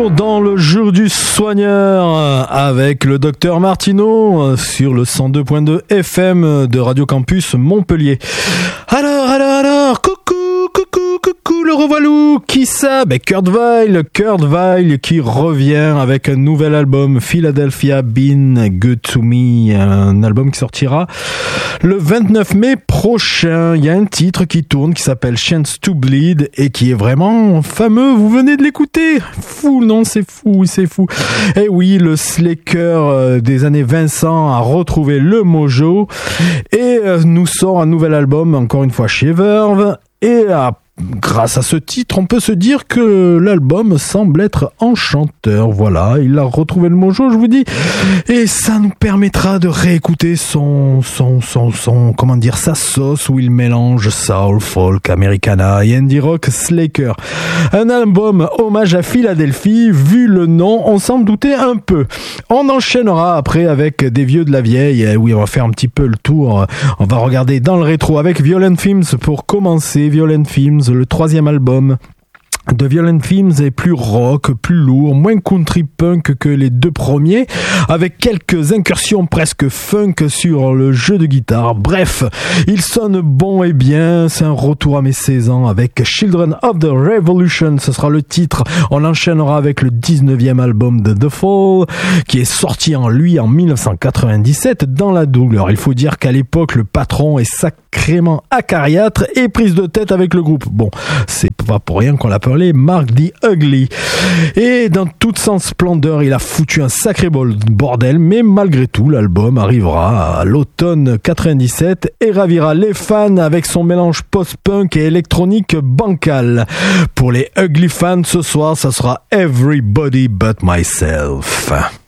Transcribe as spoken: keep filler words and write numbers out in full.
toujours dans le jour du soigneur avec le docteur Martineau sur le cent deux point deux F M de Radio Campus Montpellier. Alors, alors, alors, coucou, coucou, coucou, le revoilou, qui ça? Ben Kurt Weill, Kurt Weill qui revient avec un nouvel album, Philadelphia Been Good to Me, un album qui sortira le vingt-neuf mai prochain. Il y a un titre qui tourne qui s'appelle Chance to Bleed et qui est vraiment fameux, vous venez de l'écouter. Fou, non, c'est fou, c'est fou. Et oui, le slacker des années Vincent a retrouvé le mojo et nous sort un nouvel album, encore une fois chez Verve, et à grâce à ce titre, on peut se dire que l'album semble être enchanteur. Voilà, il a retrouvé le mojo, je vous dis, et ça nous permettra de réécouter son, son, son, son, comment dire, sa sauce où il mélange soul, folk, americana et indie rock slacker. Un album hommage à Philadelphie, vu le nom, on s'en doutait un peu. On enchaînera après avec des vieux de la vieille, oui, on va faire un petit peu le tour. On va regarder dans le rétro avec Violent Femmes pour commencer. Violent Femmes, le troisième album de Violent Femmes est plus rock, plus lourd, moins country punk que les deux premiers, avec quelques incursions presque funk sur le jeu de guitare. Bref, il sonne bon et bien, c'est un retour à mes seize ans avec Children of the Revolution, ce sera le titre. On enchaînera avec le dix-neuvième album de The Fall, qui est sorti en lui en dix-neuf cent quatre-vingt-dix-sept dans la douleur. Il faut dire qu'à l'époque, le patron est sacrément acariâtre et prise de tête avec le groupe. Bon, c'est pas pour rien qu'on l'appelle Mark the Ugly. Et dans toute sa splendeur, il a foutu un sacré bordel, mais malgré tout, l'album arrivera à l'automne quatre-vingt-dix-sept et ravira les fans avec son mélange post-punk et électronique bancal. Pour les Ugly fans, ce soir, ça sera Everybody But Myself.